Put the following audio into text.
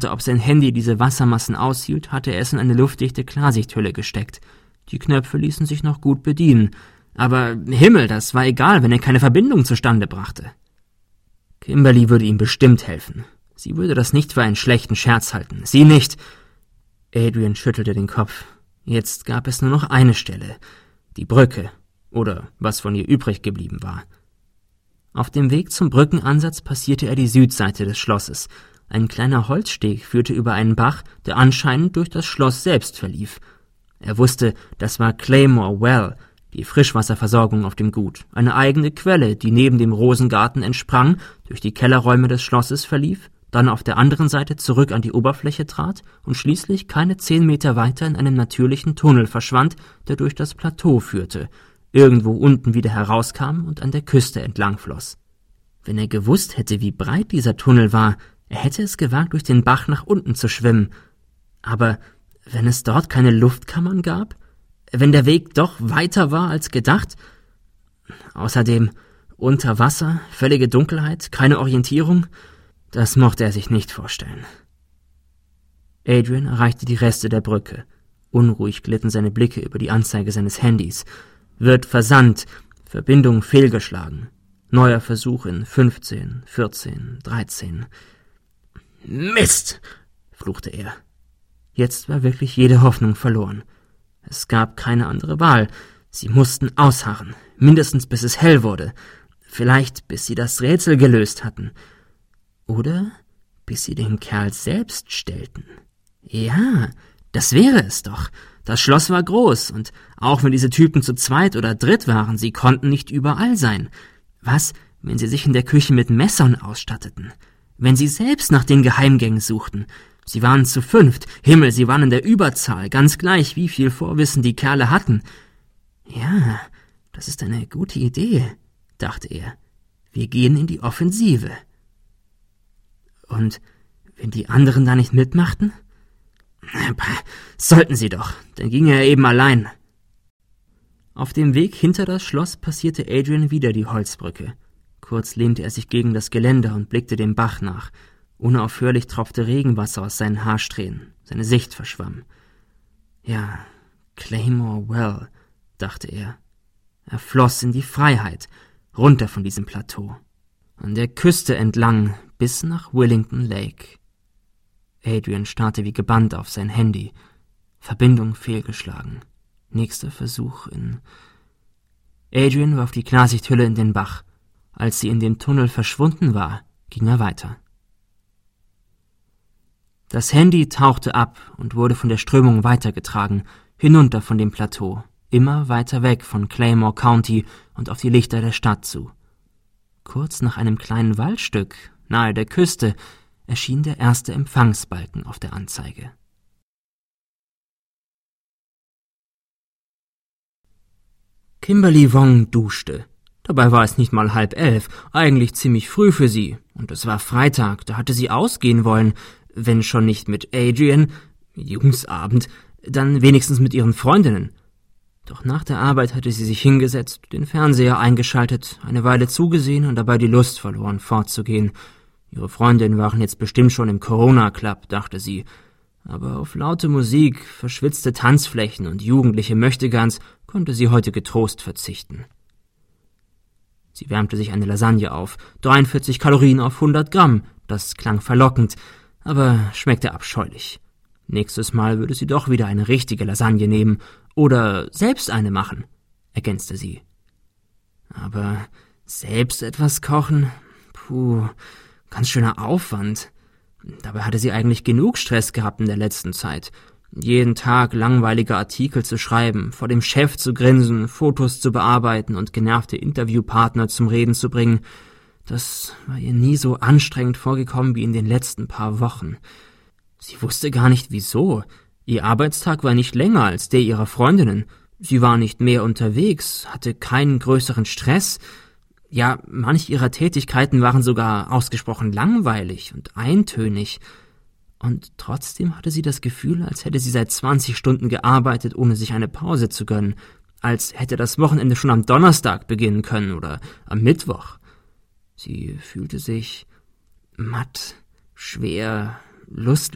schaute, ob sein Handy diese Wassermassen aushielt, hatte er es in eine luftdichte Klarsichthülle gesteckt. Die Knöpfe ließen sich noch gut bedienen. Aber Himmel, das war egal, wenn er keine Verbindung zustande brachte. Kimberly würde ihm bestimmt helfen. Sie würde das nicht für einen schlechten Scherz halten. Sie nicht. Adrian schüttelte den Kopf. Jetzt gab es nur noch eine Stelle. Die Brücke. Oder was von ihr übrig geblieben war. Auf dem Weg zum Brückenansatz passierte er die Südseite des Schlosses. Ein kleiner Holzsteg führte über einen Bach, der anscheinend durch das Schloss selbst verlief. Er wusste, das war Claymore Well, die Frischwasserversorgung auf dem Gut, eine eigene Quelle, die neben dem Rosengarten entsprang, durch die Kellerräume des Schlosses verlief, dann auf der anderen Seite zurück an die Oberfläche trat und schließlich keine 10 Meter weiter in einem natürlichen Tunnel verschwand, der durch das Plateau führte, irgendwo unten wieder herauskam und an der Küste entlang floss. Wenn er gewusst hätte, wie breit dieser Tunnel war, er hätte es gewagt, durch den Bach nach unten zu schwimmen. Aber wenn es dort keine Luftkammern gab? Wenn der Weg doch weiter war als gedacht? Außerdem unter Wasser, völlige Dunkelheit, keine Orientierung? Das mochte er sich nicht vorstellen. Adrian erreichte die Reste der Brücke. Unruhig glitten seine Blicke über die Anzeige seines Handys. Wird versandt, Verbindung fehlgeschlagen. Neuer Versuch in 15, 14, 13. »Mist«, fluchte er. Jetzt war wirklich jede Hoffnung verloren. Es gab keine andere Wahl. Sie mussten ausharren, mindestens bis es hell wurde. Vielleicht bis sie das Rätsel gelöst hatten. Oder bis sie den Kerl selbst stellten. Ja, das wäre es doch. Das Schloss war groß, und auch wenn diese Typen zu zweit oder dritt waren, sie konnten nicht überall sein. Was, wenn sie sich in der Küche mit Messern ausstatteten? Wenn sie selbst nach den Geheimgängen suchten? Sie waren zu 5. Himmel, sie waren in der Überzahl, ganz gleich, wie viel Vorwissen die Kerle hatten. Ja, das ist eine gute Idee, dachte er. Wir gehen in die Offensive. Und wenn die anderen da nicht mitmachten? Sollten sie doch, dann ging er eben allein. Auf dem Weg hinter das Schloss passierte Adrian wieder die Holzbrücke. Kurz lehnte er sich gegen das Geländer und blickte dem Bach nach. Unaufhörlich tropfte Regenwasser aus seinen Haarsträhnen. Seine Sicht verschwamm. Ja, Claymore Well, dachte er. Er floss in die Freiheit, runter von diesem Plateau. An der Küste entlang bis nach Willington Lake. Adrian starrte wie gebannt auf sein Handy. Verbindung fehlgeschlagen. Nächster Versuch in... Adrian warf die Klarsichthülle in den Bach. Als sie in dem Tunnel verschwunden war, ging er weiter. Das Handy tauchte ab und wurde von der Strömung weitergetragen, hinunter von dem Plateau, immer weiter weg von Claymore County und auf die Lichter der Stadt zu. Kurz nach einem kleinen Waldstück, nahe der Küste, erschien der erste Empfangsbalken auf der Anzeige. Kimberly Wong duschte. Dabei war es nicht mal 10:30, eigentlich ziemlich früh für sie. Und es war Freitag, da hatte sie ausgehen wollen, wenn schon nicht mit Adrian, Jungsabend, dann wenigstens mit ihren Freundinnen. Doch nach der Arbeit hatte sie sich hingesetzt, den Fernseher eingeschaltet, eine Weile zugesehen und dabei die Lust verloren, fortzugehen. Ihre Freundinnen waren jetzt bestimmt schon im Corona-Club, dachte sie. Aber auf laute Musik, verschwitzte Tanzflächen und jugendliche Möchtegans konnte sie heute getrost verzichten. Sie wärmte sich eine Lasagne auf, 43 Kalorien auf 100 Gramm, das klang verlockend, aber schmeckte abscheulich. Nächstes Mal würde sie doch wieder eine richtige Lasagne nehmen oder selbst eine machen, ergänzte sie. Aber selbst etwas kochen? Puh, ganz schöner Aufwand. Dabei hatte sie eigentlich genug Stress gehabt in der letzten Zeit. Jeden Tag langweilige Artikel zu schreiben, vor dem Chef zu grinsen, Fotos zu bearbeiten und genervte Interviewpartner zum Reden zu bringen. Das war ihr nie so anstrengend vorgekommen wie in den letzten paar Wochen. Sie wusste gar nicht wieso. Ihr Arbeitstag war nicht länger als der ihrer Freundinnen. Sie war nicht mehr unterwegs, hatte keinen größeren Stress. Ja, manche ihrer Tätigkeiten waren sogar ausgesprochen langweilig und eintönig. Und trotzdem hatte sie das Gefühl, als hätte sie seit 20 Stunden gearbeitet, ohne sich eine Pause zu gönnen. Als hätte das Wochenende schon am Donnerstag beginnen können oder am Mittwoch. Sie fühlte sich matt, schwer, lustlos.